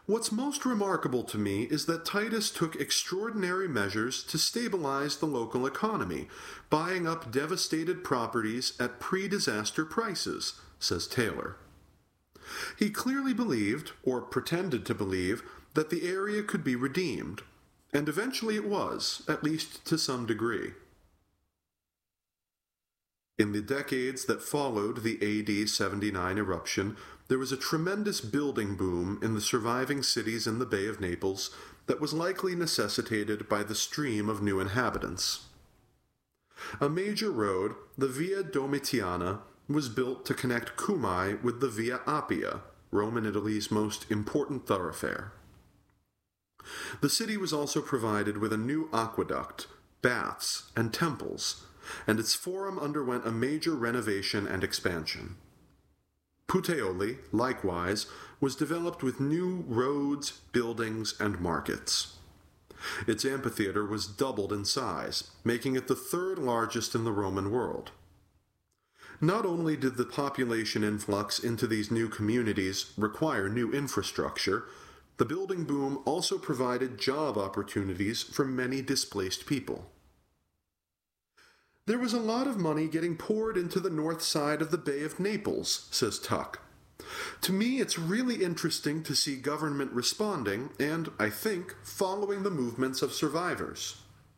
What's most remarkable to me is that Titus took extraordinary measures to stabilize the local economy, buying up devastated properties at pre-disaster prices, says Taylor. He clearly believed, or pretended to believe, that the area could be redeemed, and eventually it was, at least to some degree. In the decades that followed the AD 79 eruption, there was a tremendous building boom in the surviving cities in the Bay of Naples that was likely necessitated by the stream of new inhabitants. A major road, the Via Domitiana, was built to connect Cumae with the Via Appia, Roman Italy's most important thoroughfare. The city was also provided with a new aqueduct, baths, and temples, and its forum underwent a major renovation and expansion. Puteoli, likewise, was developed with new roads, buildings, and markets. Its amphitheater was doubled in size, making it the third largest in the Roman world. Not only did the population influx into these new communities require new infrastructure, the building boom also provided job opportunities for many displaced people. There was a lot of money getting poured into the north side of the Bay of Naples, says Tuck. To me, it's really interesting to see government responding and, I think, following the movements of survivors.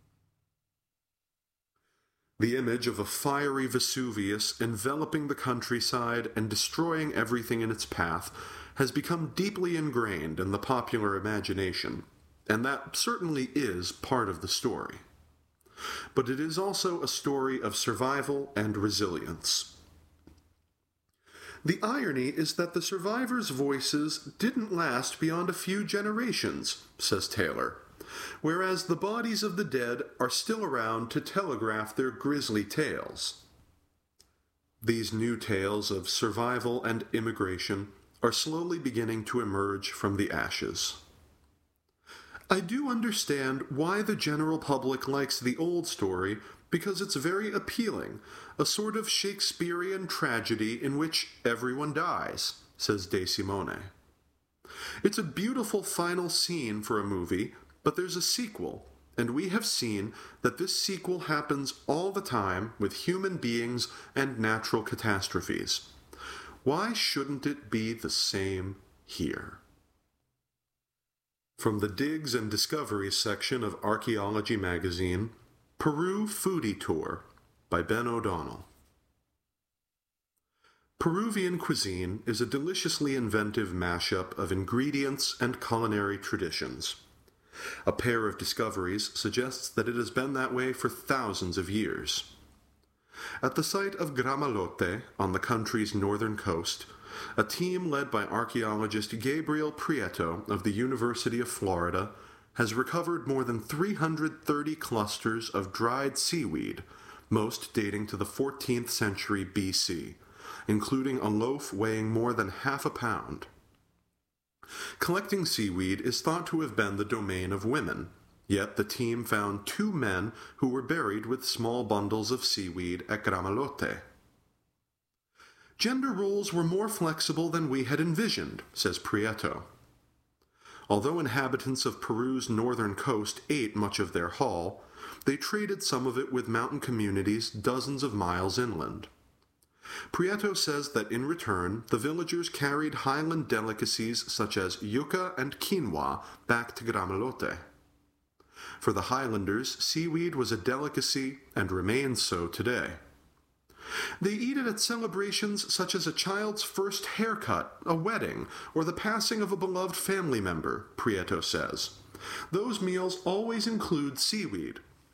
The image of a fiery Vesuvius enveloping the countryside and destroying everything in its path has become deeply ingrained in the popular imagination, and that certainly is part of the story. But it is also a story of survival and resilience. The irony is that the survivors' voices didn't last beyond a few generations, says Taylor, whereas the bodies of the dead are still around to telegraph their grisly tales. These new tales of survival and immigration are slowly beginning to emerge from the ashes. I do understand why the general public likes the old story, because it's very appealing, a sort of Shakespearean tragedy in which everyone dies, says De Simone. It's a beautiful final scene for a movie, but there's a sequel, and we have seen that this sequel happens all the time with human beings and natural catastrophes. Why shouldn't it be the same here? From the Digs and Discoveries section of Archaeology magazine, Peru Foodie Tour by Ben O'Donnell. Peruvian cuisine is a deliciously inventive mashup of ingredients and culinary traditions. A pair of discoveries suggests that it has been that way for thousands of years. At the site of Gramalote, on the country's northern coast, a team led by archaeologist Gabriel Prieto of the University of Florida has recovered more than 330 clusters of dried seaweed, most dating to the 14th century BC, including a loaf weighing more than half a pound. Collecting seaweed is thought to have been the domain of women, yet the team found 2 men who were buried with small bundles of seaweed at Gramalote. Gender roles were more flexible than we had envisioned, says Prieto. Although inhabitants of Peru's northern coast ate much of their haul, they traded some of it with mountain communities dozens of miles inland. Prieto says that in return, the villagers carried highland delicacies such as yuca and quinoa back to Gramalote. For the Highlanders, seaweed was a delicacy and remains so today. They eat it at celebrations such as a child's first haircut, a wedding, or the passing of a beloved family member, Prieto says. Those meals always include seaweed.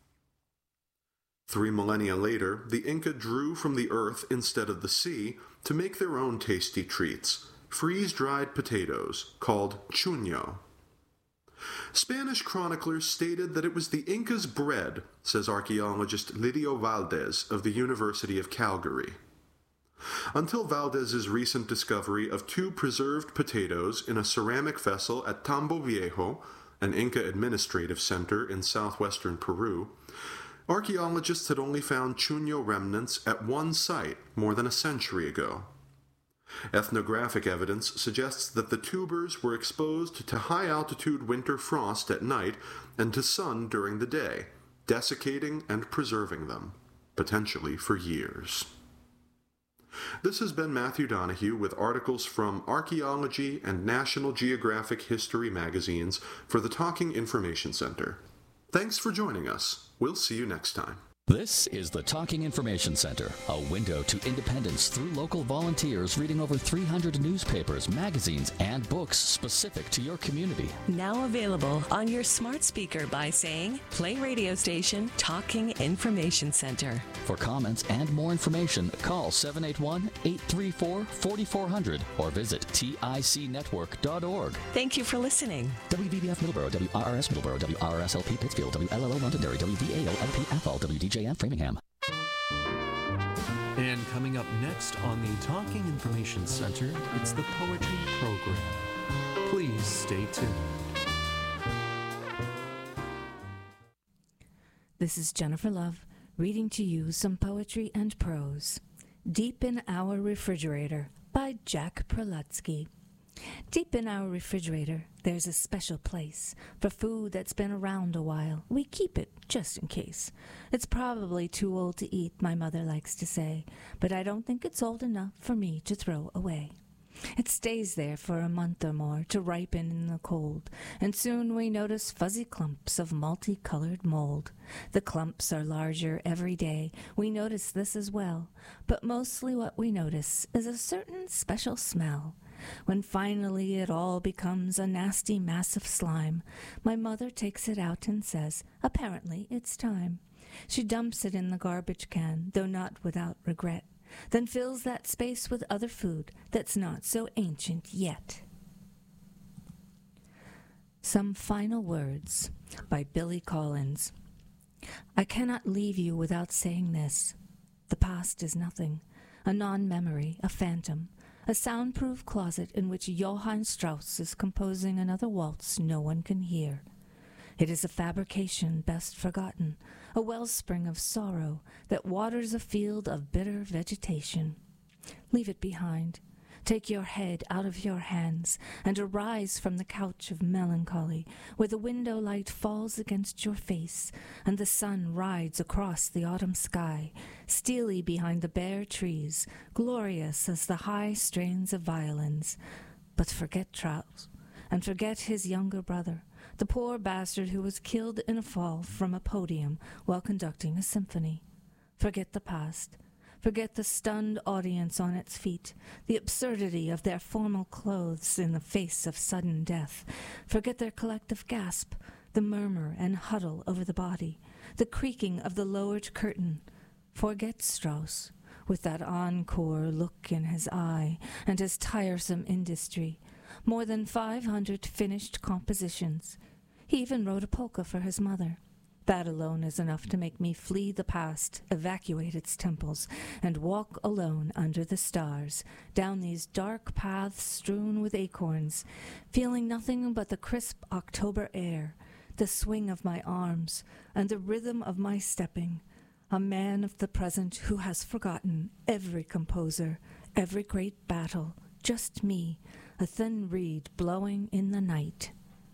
3 millennia later, the Inca drew from the earth instead of the sea to make their own tasty treats, freeze-dried potatoes, called chuño. Spanish chroniclers stated that it was the Incas' bread, says archaeologist Lidio Valdez of the University of Calgary. Until Valdez's recent discovery of 2 preserved potatoes in a ceramic vessel at Tambo Viejo, an Inca administrative center in southwestern Peru, archaeologists had only found chuño remnants at 1 site more than a century ago. Ethnographic evidence suggests that the tubers were exposed to high-altitude winter frost at night and to sun during the day, desiccating and preserving them, potentially for years. This has been Matthew Donahue with articles from Archaeology and National Geographic History magazines for the Talking Information Center. Thanks for joining us. We'll see you next time. This is the Talking Information Center, a window to independence through local volunteers reading over 300 newspapers, magazines, and books specific to your community. Now available on your smart speaker by saying, play radio station Talking Information Center. For comments and more information, call 781-834-4400 or visit ticnetwork.org. Thank you for listening. WVBF Middleborough, WRRS Middleborough, WRSLP Pittsfield, WLLO Londonderry, WVAO-LP-FL, WDJM Framingham. And coming up next on the Talking Information Center, it's the Poetry Program. Please stay tuned. This is Jennifer Love, reading to you some poetry and prose. Deep in Our Refrigerator by Jack Prelutsky. Deep in our refrigerator, there's a special place for food that's been around a while. We keep it just in case. It's probably too old to eat, my mother likes to say, but I don't think it's old enough for me to throw away. It stays there for a month or more to ripen in the cold, and soon we notice fuzzy clumps of multicolored mold. The clumps are larger every day. We notice this as well, but mostly what we notice is a certain special smell. When finally it all becomes a nasty mass of slime, my mother takes it out and says, apparently it's time. She dumps it in the garbage can, though not without regret, then fills that space with other food that's not so ancient yet. Some Final Words by Billy Collins. I cannot leave you without saying this. The past is nothing, a non-memory, a phantom, a soundproof closet in which Johann Strauss is composing another waltz no one can hear. It is a fabrication best forgotten, a wellspring of sorrow that waters a field of bitter vegetation. Leave it behind. Take your head out of your hands and arise from the couch of melancholy, where the window light falls against your face and the sun rides across the autumn sky, steely behind the bare trees, glorious as the high strains of violins. But forget Strauss, and forget his younger brother, the poor bastard who was killed in a fall from a podium while conducting a symphony. Forget the past. Forget the stunned audience on its feet, the absurdity of their formal clothes in the face of sudden death. Forget their collective gasp, the murmur and huddle over the body, the creaking of the lowered curtain. Forget Strauss, with that encore look in his eye and his tiresome industry. More than 500 finished compositions. He even wrote a polka for his mother. That alone is enough to make me flee the past, evacuate its temples, and walk alone under the stars, down these dark paths strewn with acorns, feeling nothing but the crisp October air, the swing of my arms, and the rhythm of my stepping. A man of the present who has forgotten every composer, every great battle, just me, a thin reed blowing in the night.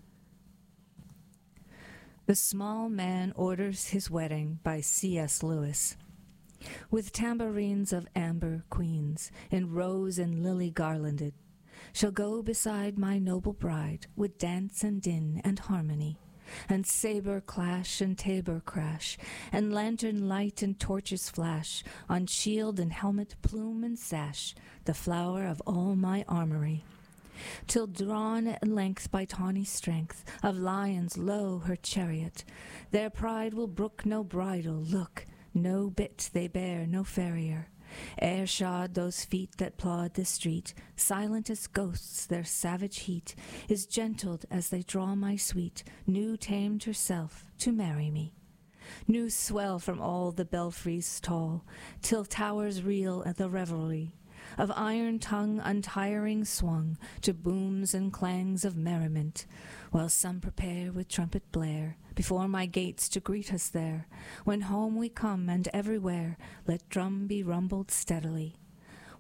The Small Man Orders His Wedding by C.S. Lewis. With tambourines of amber queens, in rose and lily garlanded, shall go beside my noble bride, with dance and din and harmony, and saber clash and tabor crash, and lantern light and torches flash, on shield and helmet, plume and sash, the flower of all my armory. Till drawn at length by tawny strength of lions, lo, her chariot, their pride will brook no bridle, look, no bit they bear, no farrier. Ere shod those feet that plod the street, silent as ghosts their savage heat, is gentled as they draw my sweet, new tamed herself to marry me. New swell from all the belfries tall, till towers reel at the revelry, of iron tongue untiring swung to booms and clangs of merriment, while some prepare with trumpet blare before my gates to greet us there. When home we come, and everywhere let drum be rumbled steadily.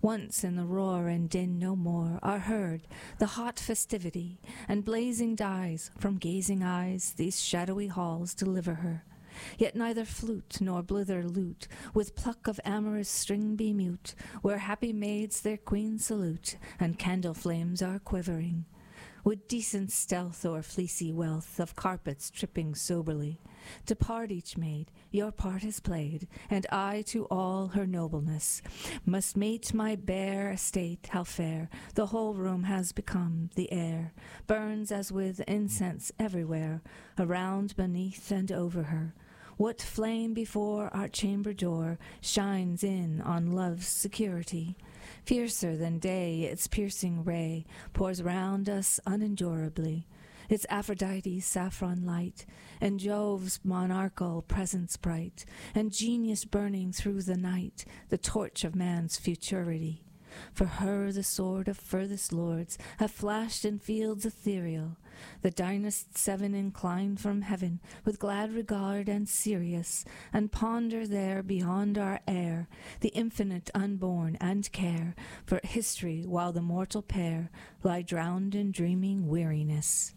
Once in the roar and din no more are heard the hot festivity and blazing dyes from gazing eyes these shadowy halls deliver her. Yet neither flute nor blither lute with pluck of amorous string be mute, where happy maids their queen salute, and candle flames are quivering. With decent stealth or fleecy wealth of carpets tripping soberly, depart each maid, your part is played, and I to all her nobleness must mate my bare estate. How fair the whole room has become, the air burns as with incense everywhere, around, beneath, and over her. What flame before our chamber door shines in on love's security? Fiercer than day, its piercing ray pours round us unendurably. It's Aphrodite's saffron light, and Jove's monarchal presence bright, and genius burning through the night, the torch of man's futurity. For her the sword of furthest lords have flashed in fields ethereal. The dynast seven incline from heaven with glad regard and serious, and ponder there beyond our air the infinite unborn and care for history, while the mortal pair lie drowned in dreaming weariness.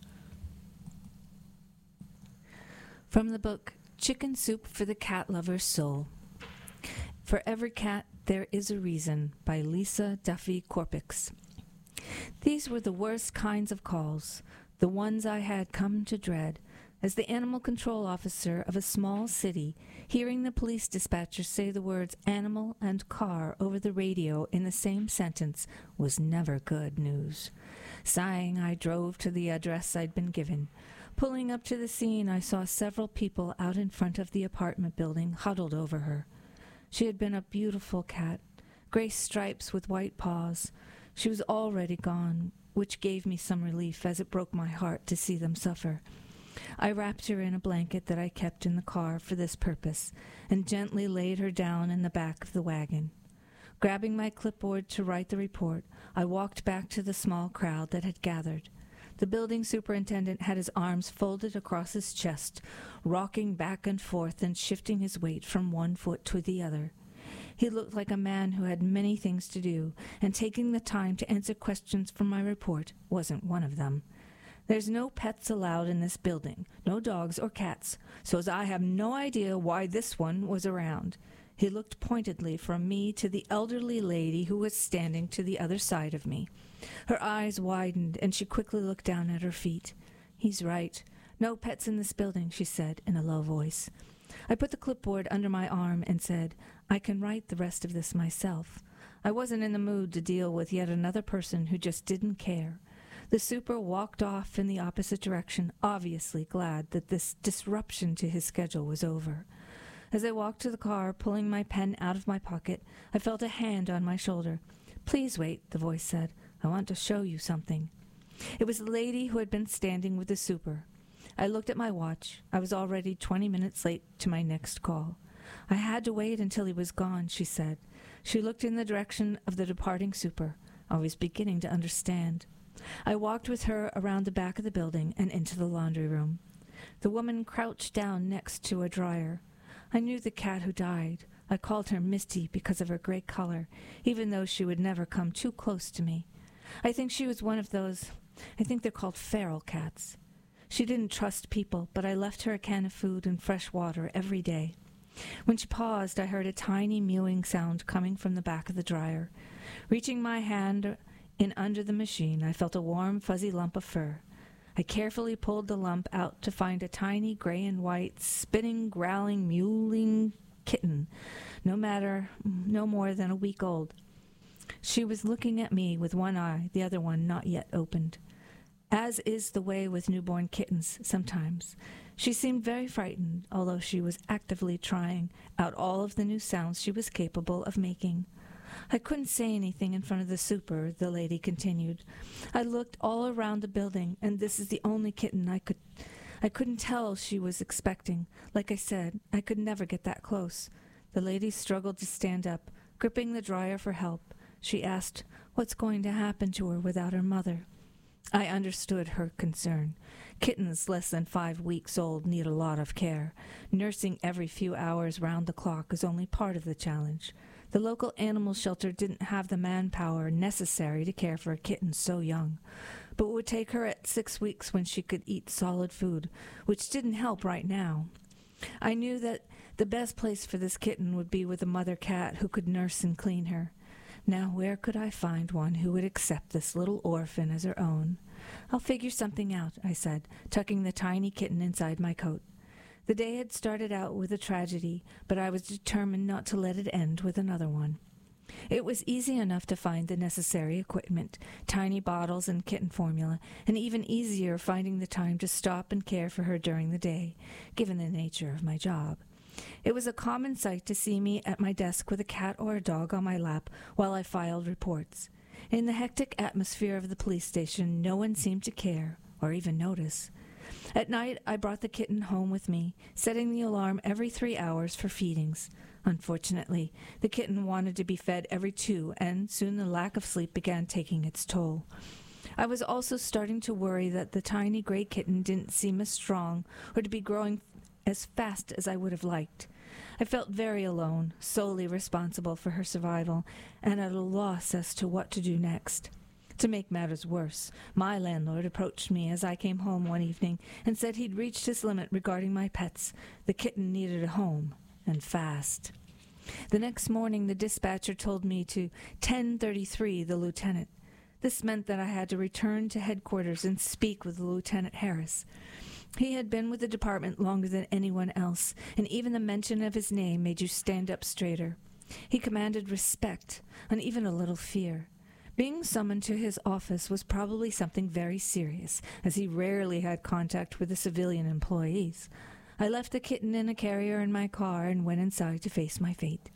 From the book Chicken Soup for the Cat Lover's Soul. For Every Cat There Is a Reason, by Lisa Duffy Corpix. These were the worst kinds of calls, the ones I had come to dread, as the animal control officer of a small city, hearing the police dispatcher say the words animal and car over the radio in the same sentence was never good news. Sighing, I drove to the address I'd been given. Pulling up to the scene, I saw several people out in front of the apartment building, huddled over her. She had been a beautiful cat, gray stripes with white paws. She was already gone, which gave me some relief, as it broke my heart to see them suffer. I wrapped her in a blanket that I kept in the car for this purpose, and gently laid her down in the back of the wagon. Grabbing my clipboard to write the report, I walked back to the small crowd that had gathered. The building superintendent had his arms folded across his chest, rocking back and forth and shifting his weight from one foot to the other. He looked like a man who had many things to do, and taking the time to answer questions from my report wasn't one of them. There's no pets allowed in this building, no dogs or cats, so as I have no idea why this one was around. He looked pointedly from me to the elderly lady who was standing to the other side of me. Her eyes widened, and she quickly looked down at her feet. He's right. No pets in this building, she said in a low voice. I put the clipboard under my arm and said, I can write the rest of this myself. I wasn't in the mood to deal with yet another person who just didn't care. The super walked off in the opposite direction, obviously glad that this disruption to his schedule was over. As I walked to the car, pulling my pen out of my pocket, I felt a hand on my shoulder. Please wait, the voice said. I want to show you something. It was the lady who had been standing with the super. I looked at my watch. I was already 20 minutes late to my next call. I had to wait until he was gone, she said. She looked in the direction of the departing super. I was beginning to understand. I walked with her around the back of the building and into the laundry room. The woman crouched down next to a dryer. I knew the cat who died. I called her Misty because of her gray color, even though she would never come too close to me. I think she was one of those, I think they're called feral cats. She didn't trust people, but I left her a can of food and fresh water every day. When she paused, I heard a tiny mewing sound coming from the back of the dryer. Reaching my hand in under the machine, I felt a warm, fuzzy lump of fur. I carefully pulled the lump out to find a tiny gray and white, spitting, growling, mewling kitten, no more than a week old. She was looking at me with one eye, the other one not yet opened. As is the way with newborn kittens sometimes. She seemed very frightened, although she was actively trying out all of the new sounds she was capable of making. I couldn't say anything in front of the super, the lady continued. I looked all around the building, and this is the only kitten I couldn't tell she was expecting. Like I said, I could never get that close. The lady struggled to stand up, gripping the dryer for help. She asked, what's going to happen to her without her mother? I understood her concern. Kittens less than 5 weeks old need a lot of care. Nursing every few hours round the clock is only part of the challenge. The local animal shelter didn't have the manpower necessary to care for a kitten so young, but would take her at 6 weeks when she could eat solid food, which didn't help right now. I knew that the best place for this kitten would be with a mother cat who could nurse and clean her. Now where could I find one who would accept this little orphan as her own? I'll figure something out, I said, tucking the tiny kitten inside my coat. The day had started out with a tragedy, but I was determined not to let it end with another one. It was easy enough to find the necessary equipment, tiny bottles and kitten formula, and even easier finding the time to stop and care for her during the day, given the nature of my job. It was a common sight to see me at my desk with a cat or a dog on my lap while I filed reports. In the hectic atmosphere of the police station, no one seemed to care or even notice. At night, I brought the kitten home with me, setting the alarm every 3 hours for feedings. Unfortunately, the kitten wanted to be fed every 2, and soon the lack of sleep began taking its toll. I was also starting to worry that the tiny gray kitten didn't seem as strong or to be growing as fast as I would have liked. I felt very alone, solely responsible for her survival, and at a loss as to what to do next. To make matters worse, my landlord approached me as I came home one evening and said he'd reached his limit regarding my pets. The kitten needed a home, and fast. The next morning, the dispatcher told me to 1033 the lieutenant. This meant that I had to return to headquarters and speak with Lieutenant Harris. He had been with the department longer than anyone else, and even the mention of his name made you stand up straighter. He commanded respect, and even a little fear. Being summoned to his office was probably something very serious, as he rarely had contact with the civilian employees. I left the kitten in a carrier in my car and went inside to face my fate.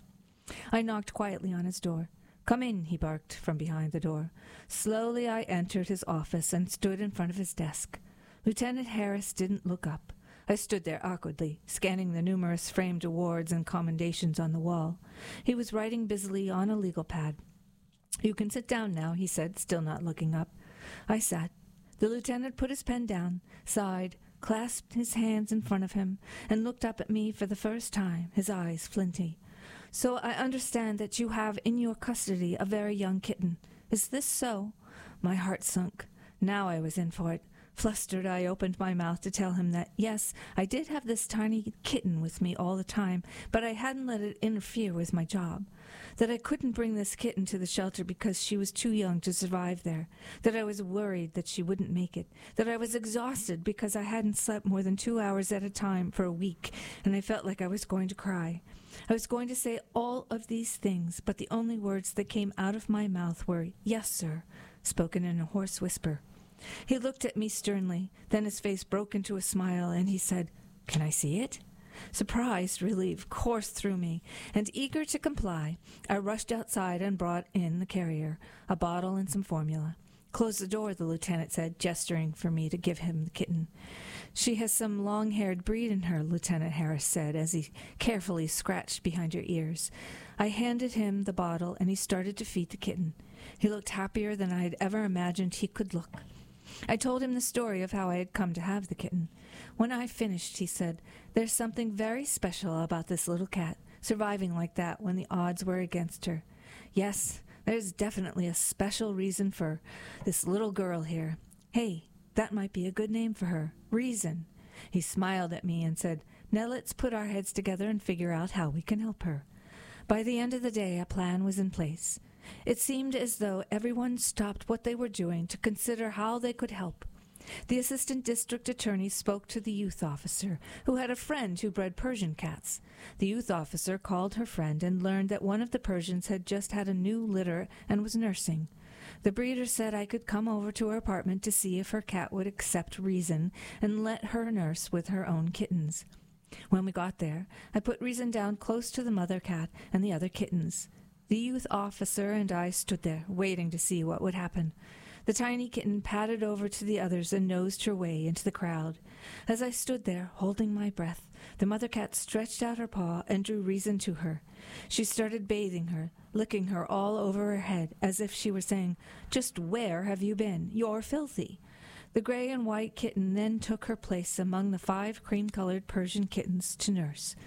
I knocked quietly on his door. "Come in," he barked from behind the door. Slowly I entered his office and stood in front of his desk. Lieutenant Harris didn't look up. I stood there awkwardly, scanning the numerous framed awards and commendations on the wall. He was writing busily on a legal pad. "You can sit down now," he said, still not looking up. I sat. The lieutenant put his pen down, sighed, clasped his hands in front of him, and looked up at me for the first time, his eyes flinty. "So I understand that you have in your custody a very young kitten. Is this so?" My heart sunk. Now I was in for it. Flustered, I opened my mouth to tell him that, yes, I did have this tiny kitten with me all the time, but I hadn't let it interfere with my job. That I couldn't bring this kitten to the shelter because she was too young to survive there. That I was worried that she wouldn't make it. That I was exhausted because I hadn't slept more than 2 hours at a time for a week, and I felt like I was going to cry. I was going to say all of these things, but the only words that came out of my mouth were, "Yes, sir," spoken in a hoarse whisper. He looked at me sternly, then his face broke into a smile, and he said, "Can I see it?" Surprised relief coursed through me, and eager to comply, I rushed outside and brought in the carrier, a bottle and some formula. "Close the door," the lieutenant said, gesturing for me to give him the kitten. "She has some long-haired breed in her," Lieutenant Harris said, as he carefully scratched behind her ears. I handed him the bottle, and he started to feed the kitten. He looked happier than I had ever imagined he could look. I told him the story of how I had come to have the kitten. When I finished, he said, "There's something very special about this little cat, surviving like that when the odds were against her. Yes, there's definitely a special reason for this little girl here. Hey, that might be a good name for her. Reason." He smiled at me and said, "Now let's put our heads together and figure out how we can help her." By the end of the day, a plan was in place. It seemed as though everyone stopped what they were doing to consider how they could help. The assistant district attorney spoke to the youth officer, who had a friend who bred Persian cats. The youth officer called her friend and learned that one of the Persians had just had a new litter and was nursing. The breeder said I could come over to her apartment to see if her cat would accept Reason and let her nurse with her own kittens. When we got there, I put Reason down close to the mother cat and the other kittens. The youth officer and I stood there, waiting to see what would happen. The tiny kitten padded over to the others and nosed her way into the crowd. As I stood there, holding my breath, the mother cat stretched out her paw and drew Reason to her. She started bathing her, licking her all over her head, as if she were saying, "Just where have you been? You're filthy." The gray and white kitten then took her place among the 5 cream-colored Persian kittens to nurse.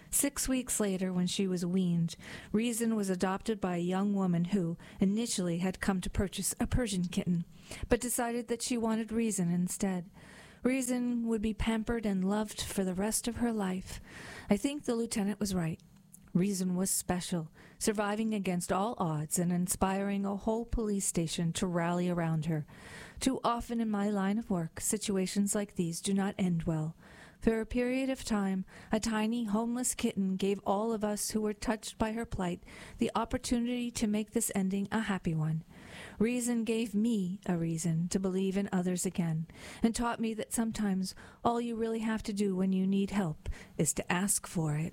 6 weeks later, when she was weaned, Reason was adopted by a young woman who, initially, had come to purchase a Persian kitten, but decided that she wanted Reason instead. Reason would be pampered and loved for the rest of her life. I think the lieutenant was right. Reason was special, surviving against all odds and inspiring a whole police station to rally around her. Too often in my line of work, situations like these do not end well. For a period of time, a tiny, homeless kitten gave all of us who were touched by her plight the opportunity to make this ending a happy one. Reason gave me a reason to believe in others again, and taught me that sometimes all you really have to do when you need help is to ask for it.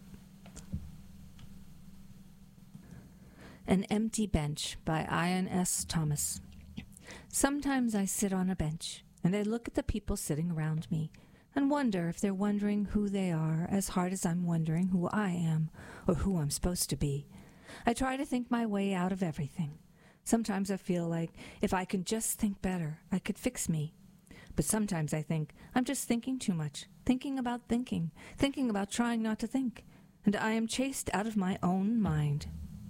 An Empty Bench by Ian S. Thomas. Sometimes I sit on a bench, and I look at the people sitting around me, and wonder if they're wondering who they are as hard as I'm wondering who I am, or who I'm supposed to be. I try to think my way out of everything. Sometimes I feel like if I could just think better, I could fix me. But sometimes I think I'm just thinking too much, thinking about trying not to think, and I am chased out of my own mind.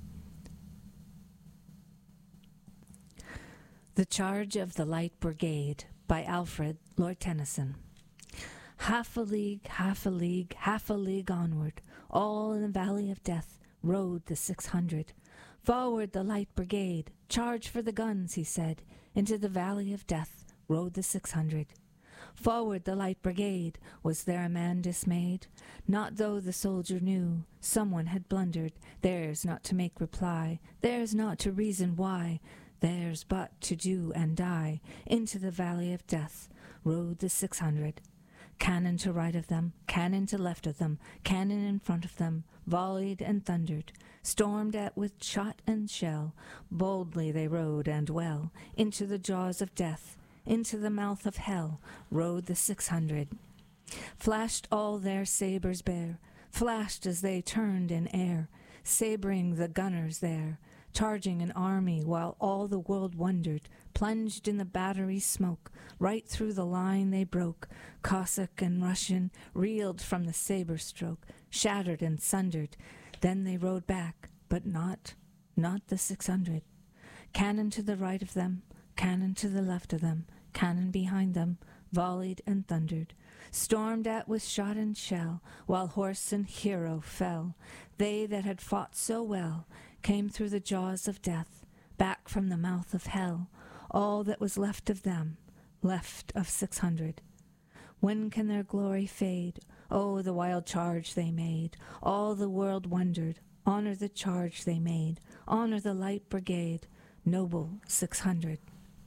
The Charge of the Light Brigade by Alfred Lord Tennyson. Half a league, half a league, half a league onward, all in the valley of death, rode the 600. Forward the Light Brigade, charge for the guns, he said. Into the valley of death rode the 600. Forward the Light Brigade, was there a man dismayed? Not though the soldier knew someone had blundered. Theirs not to make reply, theirs not to reason why, theirs but to do and die. Into the valley of death rode the 600. Cannon to right of them, cannon to left of them, cannon in front of them, volleyed and thundered, stormed at with shot and shell. Boldly they rode and well, into the jaws of death, into the mouth of hell, rode the 600. Flashed all their sabres bare, flashed as they turned in air, sabring the gunners there, charging an army while all the world wondered, plunged in the battery's smoke, right through the line they broke. Cossack and Russian reeled from the saber stroke, shattered and sundered. Then they rode back, but not the 600. Cannon to the right of them, cannon to the left of them, cannon behind them, volleyed and thundered, stormed at with shot and shell, while horse and hero fell. They that had fought so well came through the jaws of death, back from the mouth of hell, all that was left of them, left of 600. When can their glory fade? Oh, the wild charge they made, all the world wondered. Honor the charge they made, honor the Light Brigade, noble 600.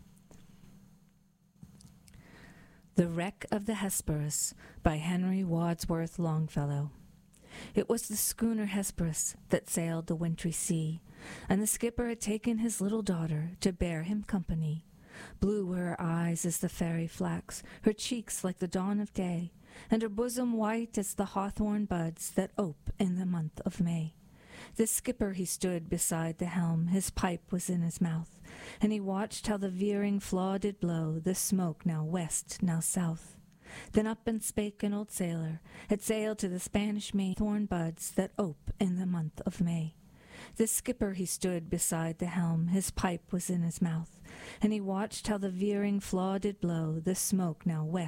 The Wreck of the Hesperus by Henry Wadsworth Longfellow. It was the schooner Hesperus that sailed the wintry sea, and the skipper had taken his little daughter to bear him company. Blue were her eyes as the fairy flax, her cheeks like the dawn of day, and her bosom white as the hawthorn buds that ope in the month of May. The skipper he stood beside the helm, his pipe was in his mouth, and he watched how the veering flaw did blow, the smoke now west, now south. Then up and spake an old sailor, had sailed to the Spanish main, thorn buds that ope in the month of May. The skipper he stood beside the helm, his pipe was in his mouth, and he watched how the veering flaw did blow, the smoke now west,